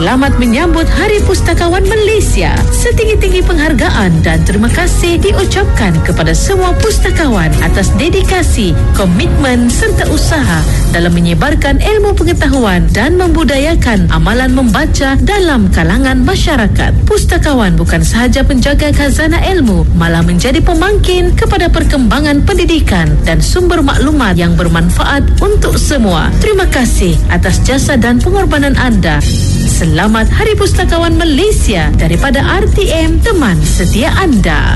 Selamat menyambut Hari Pustakawan Malaysia. Setinggi-tinggi penghargaan dan terima kasih diucapkan kepada semua pustakawan atas dedikasi, komitmen serta usaha dalam menyebarkan ilmu pengetahuan dan membudayakan amalan membaca dalam kalangan masyarakat. Pustakawan bukan sahaja penjaga khazanah ilmu, malah menjadi pemangkin kepada perkembangan pendidikan dan sumber maklumat yang bermanfaat untuk semua. Terima kasih atas jasa dan pengorbanan anda. Selamat Hari Pustakawan Malaysia daripada RTM, teman setia anda.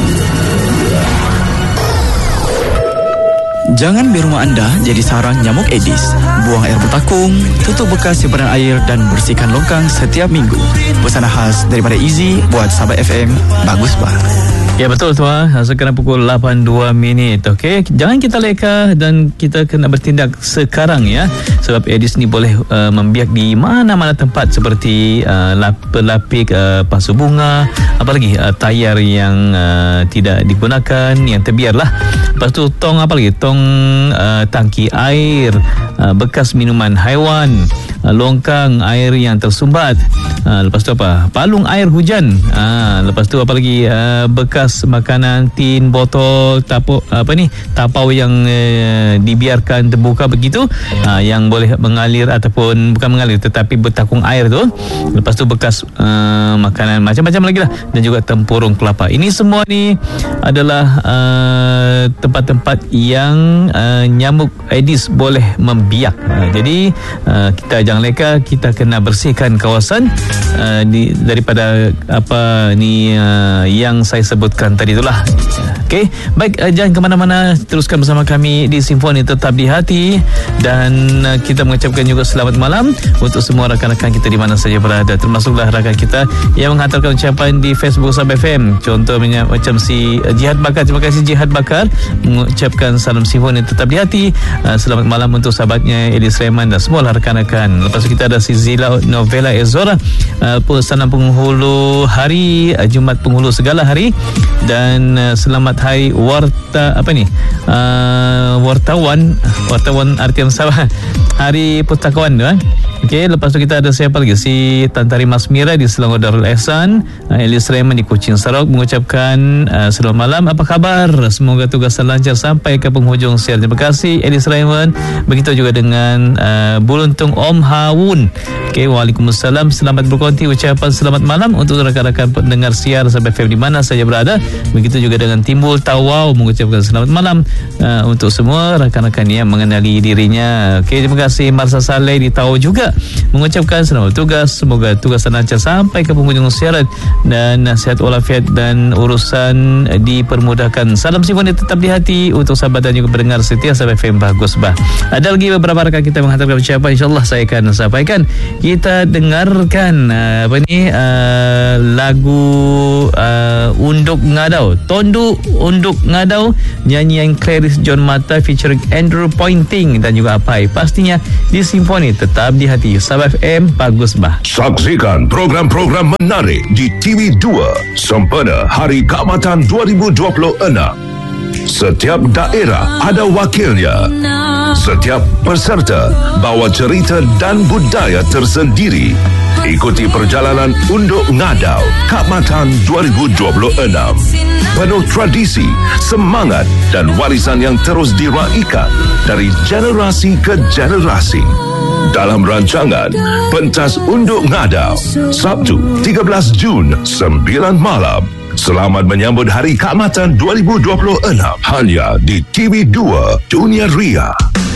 Jangan biar rumah anda jadi sarang nyamuk Aedes. Buang air bertakung, tutup bekas simpanan air dan bersihkan longkang setiap minggu. Pesanan khas daripada Easy buat sahabat FM. Bagus bah. Ya betul tuan. Sekarang pukul 8.02. Okey, jangan kita leka dan kita kena bertindak sekarang ya. Sebab Aedes ni boleh membiak di mana-mana tempat seperti pelapik pasu bunga, apalagi tayar yang tidak digunakan, yang terbiarlah. Lepas tu tong apa lagi? Tong tangki air, bekas minuman haiwan, longkang air yang tersumbat. Lepas tu apa? Palung air hujan. Lepas tu apa lagi? Bekas makanan, tin, botol, tapau yang dibiarkan terbuka begitu, yang boleh mengalir ataupun bukan mengalir tetapi bertakung air tu. Lepas tu bekas makanan macam-macam lagi lah, dan juga tempurung kelapa. Ini semua ni adalah tempat-tempat yang nyamuk Aedes boleh membiak. Jadi kita jangan leka, kita kena bersihkan kawasan daripada apa ni yang saya sebutkan tadi itulah. Okey, baik, jangan ke mana-mana, teruskan bersama kami di Simfoni Tetap di Hati, dan kita mengucapkan juga selamat malam untuk semua rakan-rakan kita di mana saja berada, termasuklah rakan kita yang menghantarkan ucapan di Facebook Sab FM. Contohnya macam si Jihad Bakar. Terima kasih Jihad Bakar mengucapkan salam Simfoni Tetap di Hati. Selamat malam untuk sahabatnya Elis Rahman dan semua rakan-rakan. Lepas tu kita ada si Zila Novela Ezora, salam penghulu hari, Jumaat penghulu segala hari, dan selamat hari wartawan RTM Sabah, Hari Pustakawan tu. Okey, lepas tu kita ada siapa lagi? Si Tantari Masmira di Selangor Darul Ehsan, Elis Rahman di Kuching Sarawak mengucapkan selamat malam, apa khabar? Semoga tugasan lancar sampai ke penghujung siar. Terima kasih Elis Rahman. Begitu juga dengan Buluntung Om Hawun. Okey, waalaikumsalam. Selamat berkonti ucapan selamat malam untuk rakan-rakan pendengar siar Sab FM di mana saja berada. Begitu juga dengan Timbul Tawau mengucapkan selamat malam untuk semua rakan-rakan yang mengenali dirinya. Okey, terima kasih Marsa Saleh di Tawau juga mengucapkan selamat tugas, semoga tugasan lancar sampai ke penghujung siaran dan sihat walafiat dan urusan dipermudahkan. Salam Simfoni Tetap di Hati untuk sahabat dan juga pendengar setia Sab FM. Bagus bah. Ada lagi beberapa rakan kita menghantarkan ucapan, insyaallah saya akan sampaikan. Kita dengarkan lagu Unduk Ngadau, Tondu Unduk Ngadau, nyanyian Clarice John Mata featuring Andrew Pointing dan juga Apai, pastinya di Simfoni Tetap di Hati Sab FM. Bagus bah. Saksikan program-program menarik di TV2 sempena Hari Keamatan 2026. Setiap daerah ada wakilnya. Setiap peserta bawa cerita dan budaya tersendiri. Ikuti perjalanan Unduk Ngadau Keamatan 2026. Penuh tradisi, semangat dan warisan yang terus diraikan dari generasi ke generasi. Dalam rancangan Pentas Unduk Ngadau, Sabtu 13 Jun 9 malam. Selamat menyambut Hari Keamatan 2026 hanya di TV2 Dunia Ria.